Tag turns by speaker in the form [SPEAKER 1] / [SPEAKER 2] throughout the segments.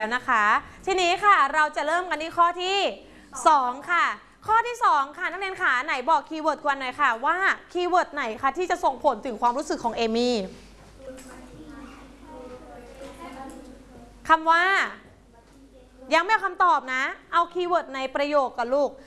[SPEAKER 1] แล้วนะคะทีนี้ค่ะเราจะเริ่มกันที่ข้อที่2ค่ะข้อที่2ค่ะนักเรียนขาไหนบอกคีย์เวิร์ดกันหน่อยค่ะว่าคีย์เวิร์ดไหนคะที่จะส่งผลถึงความรู้สึกของเอมี่คำว่ายังไม่เอาคำตอบนะเอาคีย์เวิร์ดในประโยคกับลูก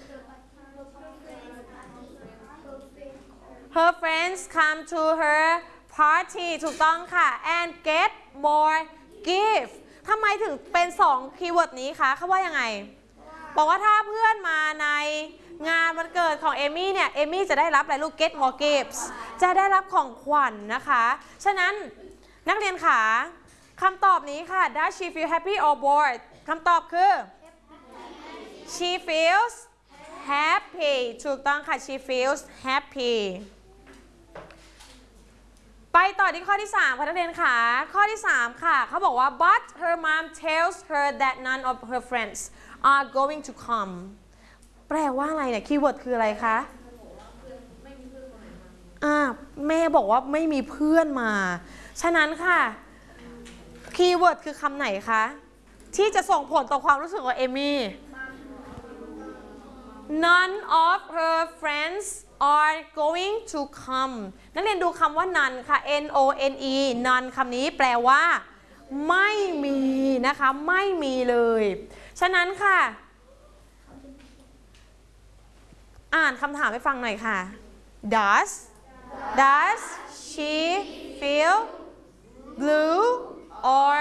[SPEAKER 1] Her friends come to her party ถูกต้องค่ะ and get more gift ทำไมถึงเป็น2คีย์เวิร์ดนี้คะเขาว่ายังไงบอกว่าถ้าเพื่อนมาในงานวันเกิดของเอมี่เนี่ยเอมี่จะได้รับอะไรลูก get more gifts จะได้รับของขวัญ นะคะฉะนั้นนักเรียนขาคำตอบนี้ค่ะ Does she feel happy or bored คำตอบคือ She feels happy ถูกต้องค่ะ She feels happy ไปต่อที่ข้อที่3ค่ะนักเรียนค่ะข้อที่3ค่ะเขาบอกว่า but her mom tells her that none of her friends are going to come แปลว่าอะไรเนี่ยคีย์เวิร์ดคืออะไรคะแม่บอกว่าไม่มีเพื่อนมาฉะนั้นค่ะคีย์เวิร์ดคือคำไหนคะที่จะส่งผลต่อความรู้สึกของเอมี่ None of her friends are going to come นักเรียนดูคำว่า none ค่ะ N-O-N-E none คำนี้แปลว่าไม่มีนะคะไม่มีเลยฉะนั้นค่ะอ่านคำถามให้ฟังหน่อยค่ะ Does she feel blue or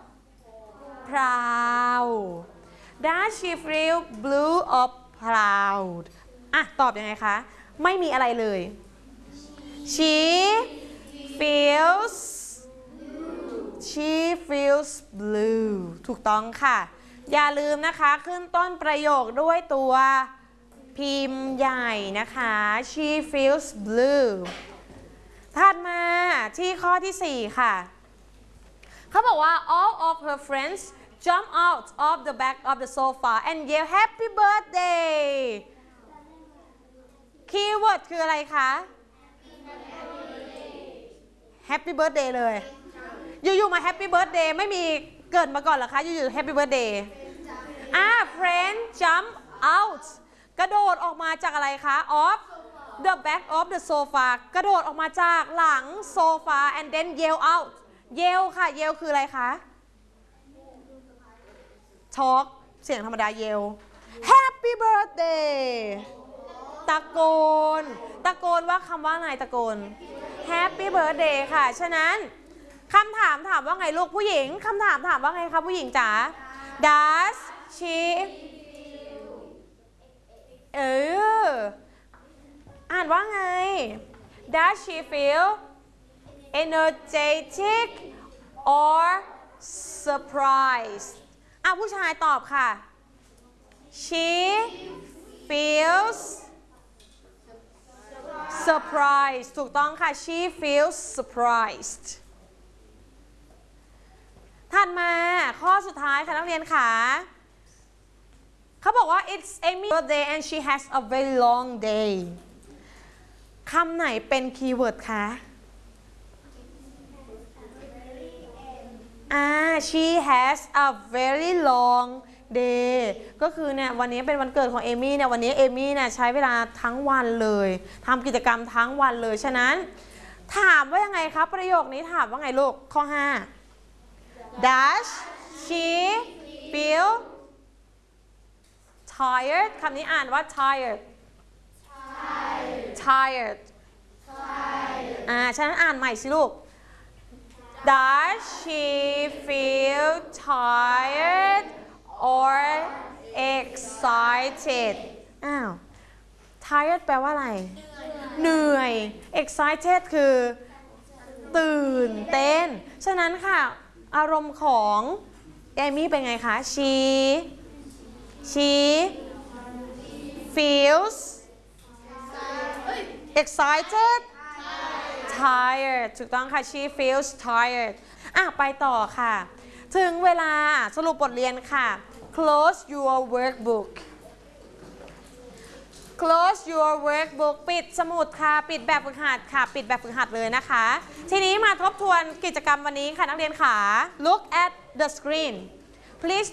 [SPEAKER 1] proud Does she feel blue or proud ตอบยังไงคะไม่มีอะไรเลย She feels blue ถูกต้องค่ะอย่าลืมนะคะขึ้นต้นประโยคด้วยตัวพิมพ์ใหญ่นะคะ She feels blue ถัดมาที่ข้อที่4ค่ะเขาบอกว่า all of her friends jump out of the back of the sofa and yell happy birthday คีย์เวิร์ดคืออะไรคะ happy birthday เลยอยู่ๆมา happy birthday ไม่มีเกิดมาก่อนเหรอคะอยู่ๆ happy birthday friend jump out กระโดดออกมาจากอะไรคะ of the back of the sofa กระโดดออกมาจากหลังโซฟา and then yell out yell ค่ะ yell คืออะไรคะtalk เสียงธรรมดา yell happy birthday ตะโกนว่าคำว่าไงตะโกน happy birthday ค่ะฉะนั้นคำถามว่าไงลูกผู้หญิงคำถามว่าไงคะผู้หญิงจ๋า does she อ่านว่าไง does she feel energetic or surprised ผู้ชายตอบค่ะ she feels surprised ถูกต้องค่ะ she feels surprised ถัดมาข้อสุดท้ายค่ะนักเรียนค่ะเขาบอกว่า it's Amy's birthday and she has a very long day คำไหนเป็นคีย์เวิร์ดคะshe has a very long day ก็คือเนี่ยวันนี้เป็นวันเกิดของเอมี่เนี่ยวันนี้เอมี่เนี่ยใช้เวลาทั้งวันเลยทำกิจกรรมทั้งวันเลยฉะนั้นถามว่ายังไงครับประโยคนี้ถามว่าไงลูกข้อ5 Does she feel tired คำนี้อ่านว่า tired ฉะนั้นอ่านใหม่สิลูกDoes she feel tired or excited tired แปลว่าอะไรเหนื่อย excited คือตื่นเต้นฉะนั้นค่ะอารมณ์ของเอมี่เป็นไงคะ she feels excited tired ถูกต้องค่ะ she feels tired ไปต่อค่ะถึงเวลาสรุปบทเรียนค่ะ close your workbook ปิดสมุดค่ะปิดแบบฝึกหัดค่ะปิดแบบฝึกหัดเลยนะคะทีนี้มาทบทวนกิจกรรมวันนี้ค่ะนักเรียนค่ะ look at the screen please